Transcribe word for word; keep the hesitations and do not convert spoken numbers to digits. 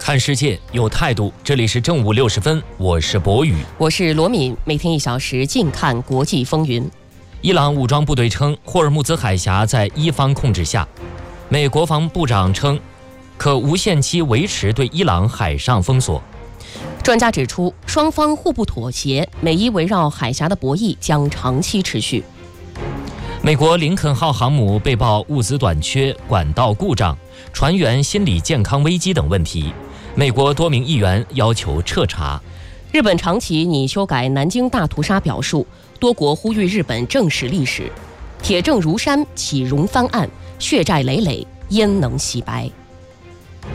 看世界有态度，这里是正午六十分，我是博宇， 我是罗敏，每天一小时尽看国际风云。 伊朗武装部队称，霍尔木兹海峡在伊方控制下。美国防部长称，可无限期维持对伊朗海上封锁。 专家指出，双方互不妥协，美伊围绕海峡的博弈将长期持续。 美国林肯号航母被曝物资短缺、管道故障、船员心理健康危机等问题，美国多名议员要求彻查。 日本长崎拟修改南京大屠杀表述，多国呼吁日本正视历史。铁证如山，岂容翻案，血债累累，焉能洗白？